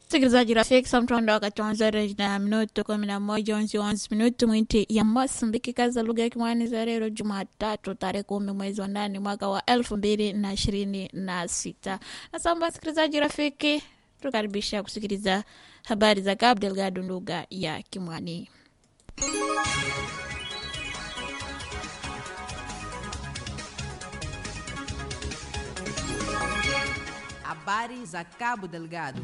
Msikilizaji rafiki, samtuanda wakati wanzare na minuto 11 minuto mwinti ya Mosambiki kaza lugha ya Kimwani za leo Jumatatu tarehe 10 mwezi wa 8 mwaka wa 2026. Na samba msikilizaji rafiki, tukaribisha kusikiliza habari za Cabo Delgado lugha ya Kimwani. Habari za Cabo Delgado.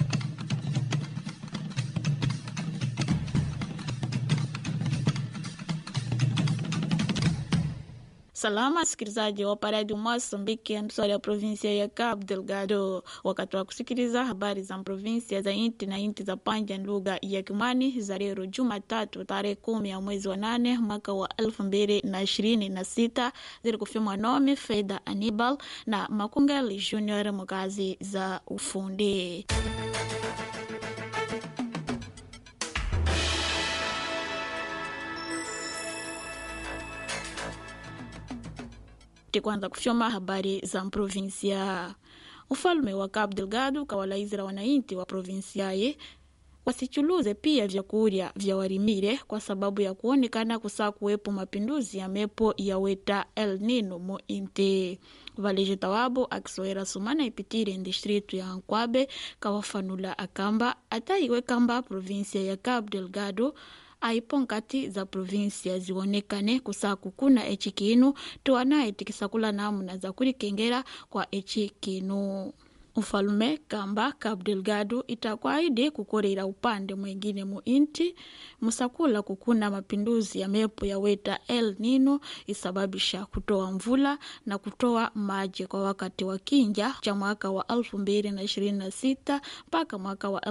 Salama msikilizaji wa paradi Mosambiki mswali ya provinsia ya Cabo Delgado. Wakati wa kusikiliza habari za provinsia za inti na inti za panja lugha ya Kimwani za leo Jumatatu tarehe 10 ya mwezi wa 8 mwaka wa 2026 zilikufimwa nomi Feda Anibal na Makungeli Junior mkazi za ufundi. Kwanza kushoma habari za provinsia. Ufalme wa Cabo Delgado kawalaizira wanainti wa provinsia ye wasichuluze pia vyakuria vya warimire kwa sababu ya kuonekana kusaa kuwepo mapinduzi ya mepo ya weta El Nino mo inti. Valeje Tawabo akisoera sumana ipitire distritu ya Nkwabe kawafanula akamba ataiwe kamba provinsia ya Cabo Delgado aipo nkati za provinsia zionekane kusaa kukuna echikinu tuwana etikisakula namuna za kurikengera kwa echikinu. Ufalume kamba Cabo Delgado itakwaide kukorera upande mwengine mu inti musakula kukuna mapinduzi ya mepo ya weta El Nino isababisha kutoa mvula na kutoa maji kwa wakati wa kinja cha mwaka wa 2026 mpaka mwaka wa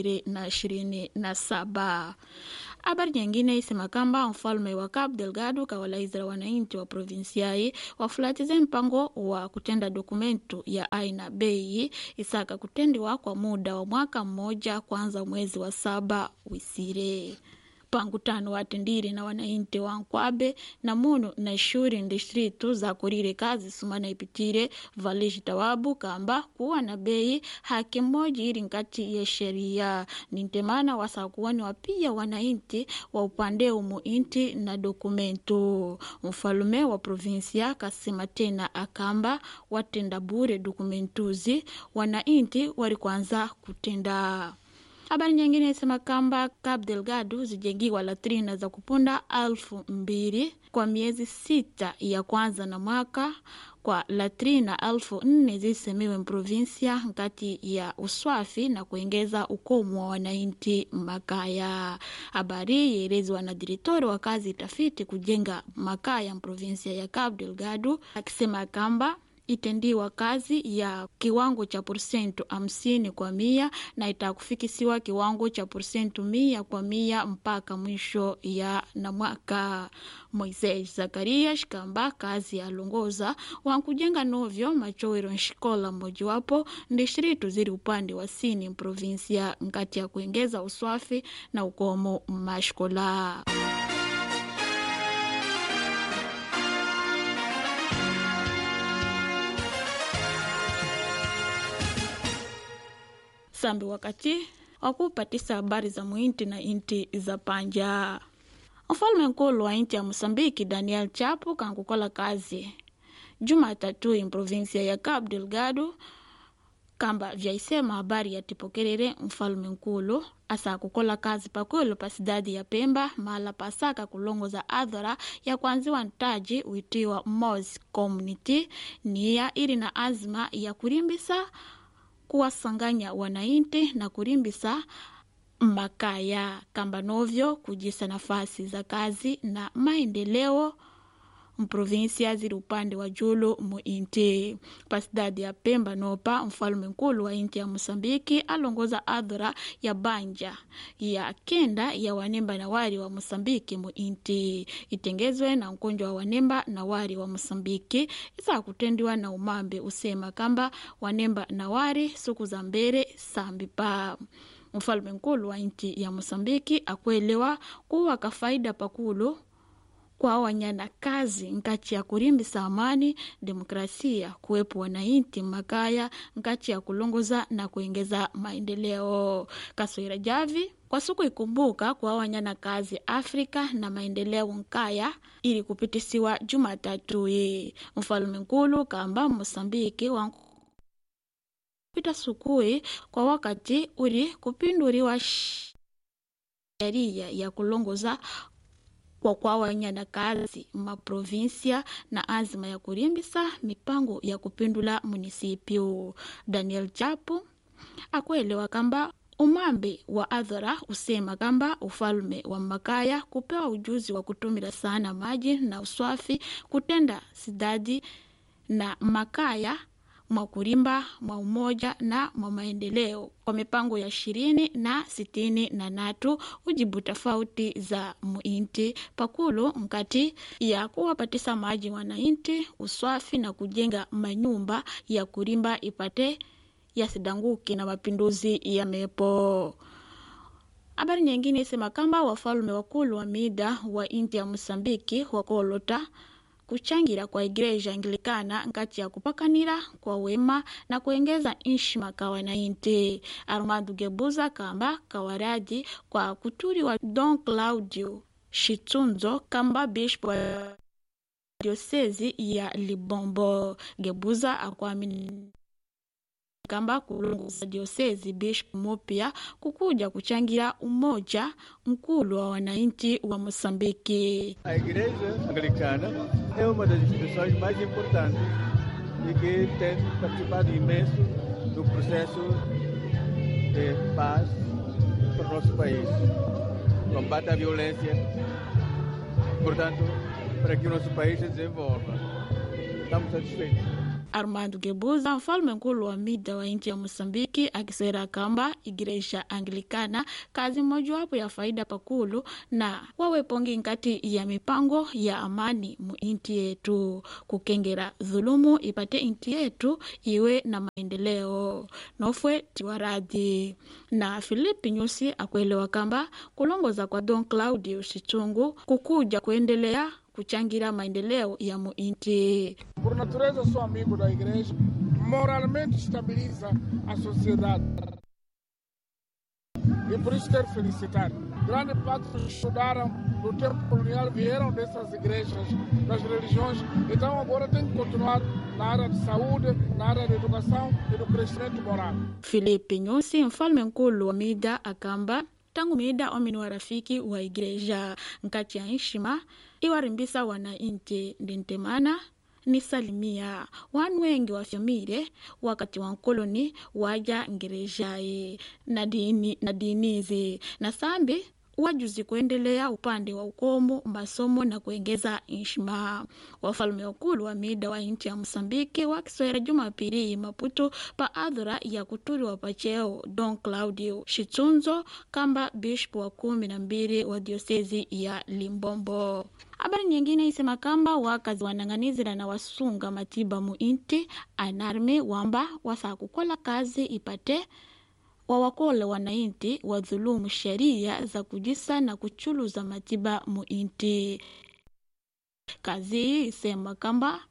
2027. Habari nyingine isema kamba mfalme wa Cabo Delgado kawalaizira wanainti wa provinsiai wafulatize mpango wa kutenda dokumentu ya aina bei isaka kutendiwa kwa muda wa mwaka mmoja kwanza mwezi wa 7 wisire. Pangutano watendiri na wanainti wa Nkwabe na munu na shuri distritu za kurire kazi sumana ipitire Valeje Tawabu kamba kuwa na bei haki moja iri nkati ya sheria. Nintemana wasakuwani wapia wanainti wa upande umu inti na dokumento. Mfalume wa provinsia kasema tena akamba watenda bure dokumentuzi wanainti wari kwanza kutenda. Habari nyingine isema kamba Cabo Delgado zijengiwa latrina za kupunda 2,000 kwa miezi 6 ya kwanza na mwaka kwa latrina 4,000 zisemewe mprovinsia nkati ya uswafi na kuengeza ukomu wa wanainti makaya. Habari yerezwa na direktori wa kazi tafiti kujenga makaya mprovinsia ya Cabo Delgado akisema kamba itendiwa kazi ya kiwango cha % 50 kwa 100 na itakufikisiwa kiwango cha % 100 kwa 100 mpaka mwisho ya na mwaka. Moises Zakaria shikamba kazi ya longoza wankujenga novyo machowero nshikola mojiwapo distritu ziri upande wa sini provinsia nkati ya kuengeza uswafi na ukomo mashkola. Sambi wakati wakupatisa habari za muinti na inti za panja. Mfalme nkulu wa inti ya Mosambiki Daniel Chapo kankukola kazi Jumatatu in provinsia ya Cabo Delgado kamba vyaisema habari ya tipokerere mfalme nkulu asa kukola kazi pakwelo pasidadi ya Pemba mahala pasaka kulongoza adhara ya kwanziwa ntaji uitiwa Moz Community niya iri na azma ya kurimbisa kuwasanganya wanainti na kurimbisa makaya kamba novyo kujisa nafasi za kazi na maendeleo mprovinsia ziri upande wa julu muinti. Pasidadi ya Pemba nopa mfalume nkulu wa inti ya Mosambiki alongoza adhura ya banja ya kenda ya wanemba na wari wa Mosambiki muinti. Itengezwe na mkonjo wa wanemba na wari wa Mosambiki isa kutendiwa na umambe usema kamba wanemba na wari suku za mbere sambipa. Mfalume nkulu wa inti ya Mosambiki akuelewa kuwa kafaida pakulu kwa wanyana kazi nkati ya kurimbisa amani, demokrasia, kuwepo wananchi makaya, nkati ya kulongoza na kuongeza maendeleo. Kaswira Javi kwa siku ikumbuka kwa wanyana kazi Afrika na maendeleo nkaya ili kupitisiwa Jumatatu hii. Mfalme Nkulu kamba Mosambiki wa pita sukui kwa wakati uri kupinduriwa sheria ya kulongoza kwa wanyana kazi maprovinsia na azima ya kurimbisa mipango ya kupindula munisipio. Daniel Chapo akuelewa kamba umambe wa adhara usema kamba ufalme wa makaya kupewa ujuzi wa kutumira sana maji na uswafi kutenda sidadi na makaya mwa kurimba mwa umoja na mwa maendeleo kwa mipango ya 20 na 63 ujibu tofauti za muinti pakulu mkati ya kuwapatisa maji wanainti uswafi na kujenga manyumba ya kurimba ipate yasidanguki na mapinduzi ya mepo. Habari nyingine isema kamba wafalme wakulu wa mida wa inti ya Mosambiki wakolota kuchangira kwa igreja Anglikana nkati ya kupakanira kwa wema na kuengeza inshima kwa wanainti. Armando Gebuza kamba kawaradi kwa kuturi wa Don Claudio Shitunzo kamba bishop wa diosezi ya Libombo. Gebuza akuamini kamba kulunguza diosezi bishop mopia kukuja kuchangira umoja mkulu wa wananchi wa Mosambiki. A Igreja Anglicana é uma das instituições mais importantes e que tem participado imenso do processo de paz para o nosso país. Combate à violência, portanto, para que o nosso país se desenvolva. Estamos satisfeitos. Armando Gebuza, mfalme nkulu wa mida wa nchi ya Mosambiki, akisera kamba igreja Anglikana kazi mojawapo ya faida pakulu na wawepongi nkati ya mipango ya amani mu inti yetu, kukengera dhulumu ipate inti yetu iwe na maendeleo. Nofwe tiwaradi. Na Filipi Nyusi akuelewa kamba kulongoza kwa Don Claudio Shitungu kukuja kuendelea kuchangira maendeleo ya muinti. Por natureza sou amigo da igreja, moralmente estabiliza a sociedade. E por isso quero felicitar. Grande parte que estudaram no tempo colonial vieram dessas igrejas, das religiões. Então agora tem que continuar na área de saúde, na área de educação e do crescimento moral. Filipe Nyusi, mfalme nkulu wa mida akamba tangu mida omini wa rafiki wa igreja nkati ya heshima iwarimbisa wananchi ndintemana ni salimia wanu wengi wafyamire wakati wa koloni waja ngerejae na dinizi na sambi wajuzi kuendelea upande wa ukomo masomo na kuengeza heshima. Wafalme wakulu wa mida wa nchi ya Mosambiki wakiswera Jumapili Maputo pa adhura ya kuturi wa pacheo Don Claudio Shitunzo kamba bishop wa 12 wa diosezi ya Limbombo. Habari nyingine isema kamba wakazi wananganizira na wasunga matiba muinti anarme wamba wasa kukola kazi ipate wawakole wananchi wa dhulumu sheria za kujisa na kuchuluza matiba muinti. Kazi isema kamba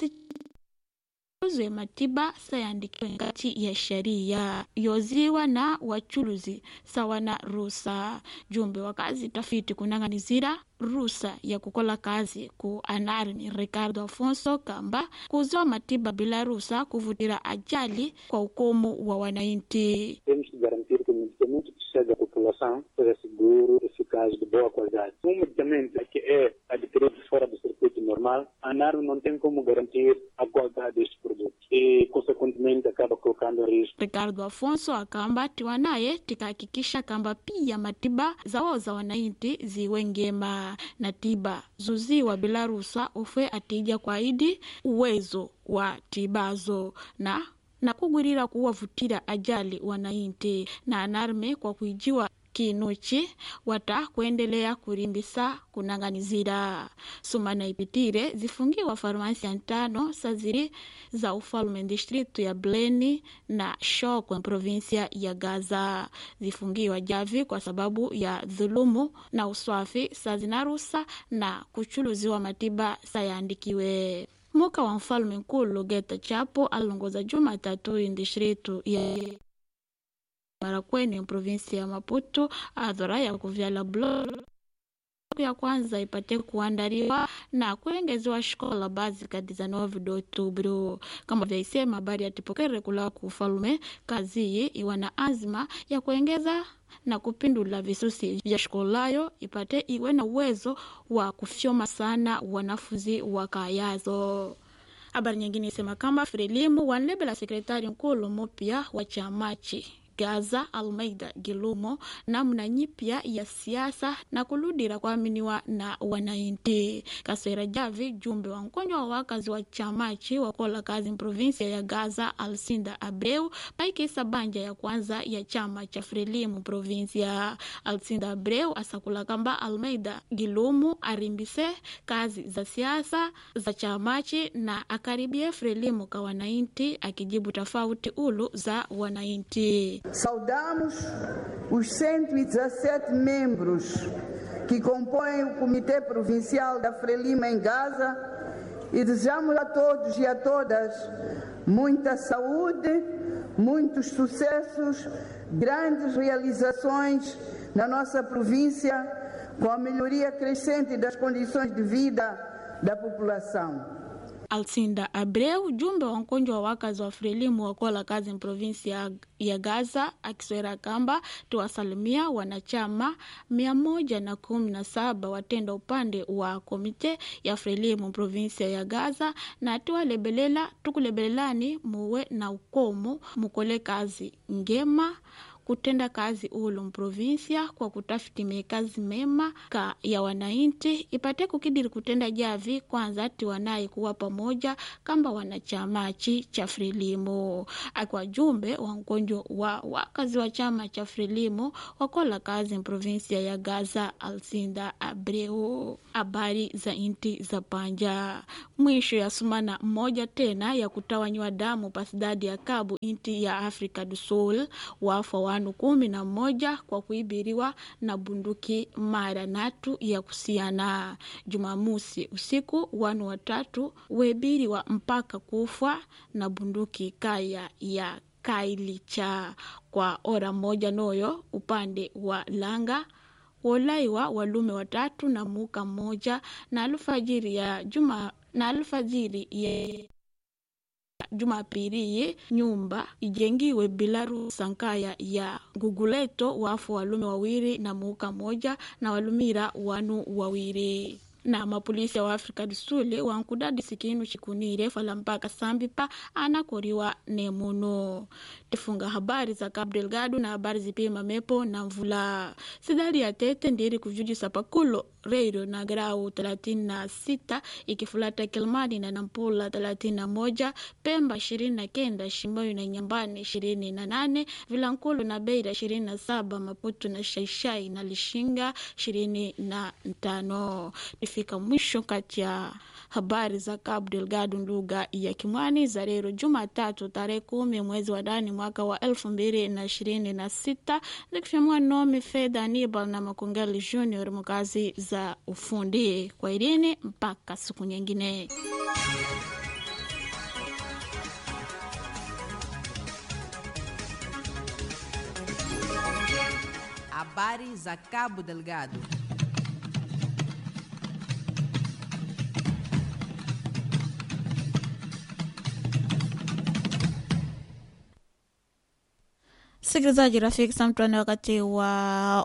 yasizwe matiba sayandikiwe ngati ya sheria yoziwa na wachuluzi sawa na rusa. Jumbe wa kazi tafiti kunanganizira rusa ya kukola kazi ku anarni Ricardo Afonso kamba kuzoa matiba bila rusa kuvutira ajali kwa ukomo wa wananchi. Temos que garantir que o medicamento que chega à população seja seguro, eficaz, de boa qualidade. Um medicamento que é adquirido fora do circuito normal, a ANAR não tem como garantir a qualidade deste produto e, consequentemente, acaba colocando em risco. Ricardo Afonso akamba tiwanaye tikahakikisha kamba pia matiba zao za wananchi ziwe ngema na tiba zuziwa bila ruhusa ufe atija kwa idi uwezo wa tibazo na kugurira kuwavutira ajali wananchi na anarme kwa kuijiwa kinuchi wata kuendelea kurimbisa kunanganizira. Sumana ipitire zifungiwa farmasia 5 saziri za ufalume distritu ya Bleni na Shokwe provinsia ya Gaza. Zifungiwa javi kwa sababu ya dhulumu na uswafi sazinarusa na kuchuluziwa matiba sayandikiwe. Muka wa mfalme nkulu Geta Chapo alongoza Jumatatu distritu ya Marakweni provinsia ya Maputo adhora ya kuvyala block ya kwanza ipate kuandaliwa na kuengezewa shkola basica 19 de outubro. Kama vyaisema habari ya tipokere kula kufalume, kazi hii iwa na azma ya kuengeza na kupindula visusi vya shkolayo ipate iwe na uwezo wa kufyoma sana wanafunzi wakayazo. Habari nyingine isema kama Frelimu wanlebela sekretari nkulu mpya wa chamachi Gaza Almeida Gilumo namna nyipya ya siasa na kuludira kuaminiwa na wanainti. Kaswera javi jumbe wa mkonjwa wa wakazi wa chamachi wakola kazi provinsia ya Gaza Alcinda Abreu paikisa banja ya kwanza ya chama cha Frelimu provinsia. Alcinda Abreu asakula kamba Almeida Gilumo arimbise kazi za siasa za chamachi na akaribie Frelimu kwa wanainti akijibu tofauti ulu za wanainti. Saudamos os 117 membros que compõem o Comitê Provincial da Frelimo em Gaza e desejamos a todos e a todas muita saúde, muitos sucessos, grandes realizações na nossa província com a melhoria crescente das condições de vida da população. Alcinda Abreu, jumbe wa mkonjwa wa wakazi wa Frelimu wakola kazi provinsia ya Gaza akiswera kamba tuwasalimia wanachama 117 watenda upande wa komite ya Frelimu provinsia ya Gaza na tukulebelelani muwe na ukomo mukole kazi ngema kutenda kazi ulu mprovinsia kwa kutafiti mekazi mema ka ya wanainti ipate kukidiri kutenda javi kwanza tiwanai kuwa pamoja kamba wanachamachi cha Frelimu. Akwa jumbe wa mkonjo wa wakazi wa chama cha Frelimu wakola kazi mprovinsia ya Gaza Alcinda Abreu. Habari za inti za panja. Mwisho ya sumana mmoja tena ya kutawanywa damu pasidadi ya Kabu inti ya Afrika du Sul wafa 11 kwa kuibiriwa na bunduki mara natu ya kusiana. Jumamusi usiku 3 webiriwa mpaka kufa na bunduki kaya ya Kailicha kwa ora moja noyo upande wa Langa wolaiwa walume 3 na muka 1 na alfajiri ya Jumapili nyumba ijengiwe bila ruhusa nkaya ya Guguleto wafu walume 2 na muka 1 na walumira wanu 2. Na mapolisi wa Afrika du Sul wankudadi sikinu chikunire fala mpaka sambipa anakoriwa nemuno. Tifunga habari za Cabo Delgado na habari zipima mepo na mvula. Sidari ya Tete ndiri kujudisa pakulo Radio na grau 36 ikifulata Kilmani na Nampula 31, Pemba 29, Shimoyu na Nyambani 28, Vilankulu na Beira 27, Maputo na Shaishai na Lishinga 25. Ifika mwisho kati ya habari za Cabo Delgado lugha ya Kimwani za leo Jumatatu tarehe 10 mwezi wa Dani mwaka wa 2026. Zikifamua nomi Fedha Anibal na Makongeli Junior mkazi za ufundi. Kwa irini mpaka siku nyingine. Habari za Cabo Delgado. Sikilizaji rafiki samtuane wakati wa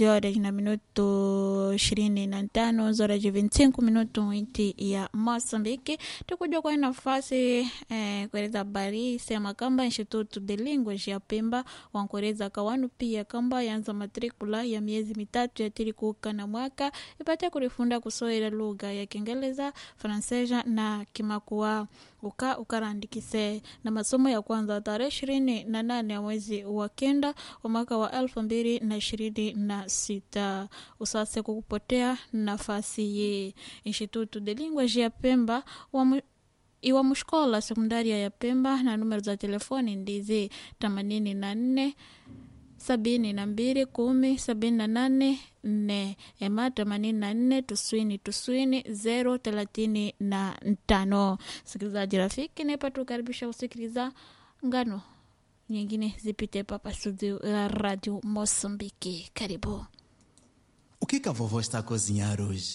11:25 zora 25 minuto inti ya Mozambique. Tukujua kwa nafasi kueleza habari sema kamba Instituto de Linguas ya Pemba wankueleza kawanu pia kamba yanza matrikula ya miezi 3 ya tirikuka na mwaka ipate kurifunda kusoela lugha ya Kiingereza, Fransesa na Kimakua. ukarandikise na masomo ya kwanza tarehe 28 ya mwezi wa kenda wa mwaka wa 2026. Usase kukupotea nafasi ye. Instituto de Linguage ya Pemba iwa mshkola sekundaria ya Pemba na numero za telefoni ndizi 84 72 10 78 4 ema 84 tuswini 035. Sikilizaji rafiki, nepa tukaribisha usikiliza ngano nyingine zipite papa studio ya Radio Moçambique. Karibu. O que a vovó está a cozinhar hoje?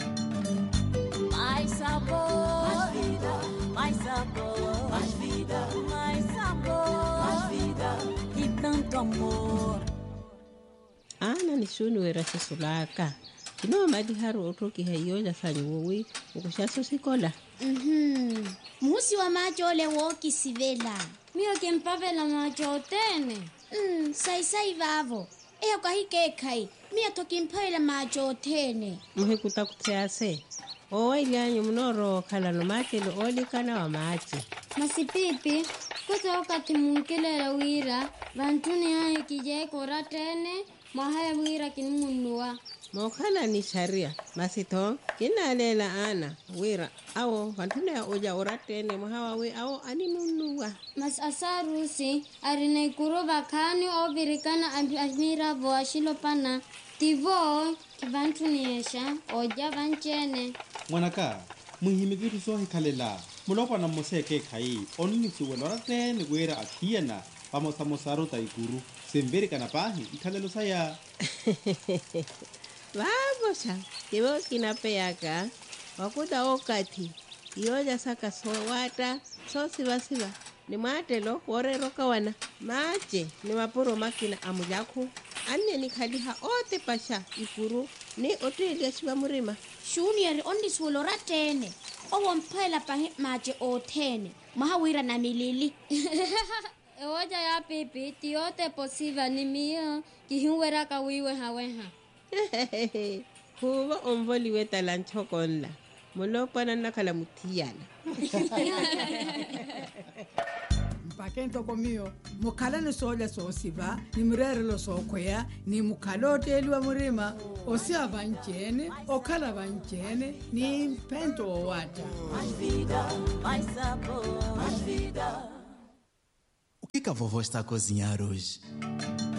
Mais sabor, mais vida, mais sabor, mais vida, mais sabor, mais vida e tanto amor. Ana ni shunu wera sulaka. Kino madi haru otoki hayo ja sanyi ukushaso sikola. Musi wa macho ole woki sivela. Mio que empavela macho tene. Sai vavo. Eyo kahike kai. Mia toki mpavela macho tene. Muhekuta kutease. Owa ilyanyu mnoro kala no mate lo oli kana wa machi. Masipipi, kusa wakati munkelela wira, vantuni hae kije kora tene, mahaya wira kinimunua. Mokala ni sharia, masito, kina lela ana, wira, awo, vantuni ya oja ora tene, mahawa we, awo, animunua. Mas asarusi, arina ikuro bakani o virikana amira voa shilopana, tivo, kivantuni esha, oja vanchene. Mwanaka, muhimigitu sohi kalela, mulopa na moseke kai, onini suwelora tene wera akiana, pamosamosaro taikuru, semberika na pahi, ikalelo saya. Vamos, kibo kinapeyaka, wakuda okati, ioja saka sowata, so siva, ni matelo, wore roka wana, mache, ni mapuro makina amujaku, ane ni kadiha ote pasha, ikuru, ni ote iliyasiwa murima. Shuni yari ondi suolora tene. Owo mpela pahe mache o tene. Mahawira na milili. Ewoja ya pipi, tiote posiva ni mia, kihiwera kawiwe haweha. Huwa omvoli weta lanchokonla. Mulopana nakala mutiyana. Mpakento komio, mukala no soja so siva, ni murere lo so kwea, ni mukalote eliwa murima, osia vanchene, okala vanchene, ni pento o wata. Mais vida, mais sabor, mais vida. O que a vovó está a cozinhar hoje?